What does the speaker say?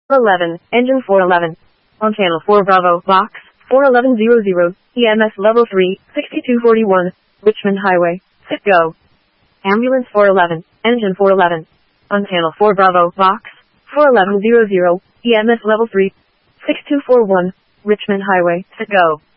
11, engine 411. On channel 4 Bravo, box, 41100, EMS level 3, 6241, Richmond Highway, sit go. Ambulance 411, engine 411. On channel 4 Bravo, box, 41100, EMS level 3, 6241, Richmond Highway, sit go.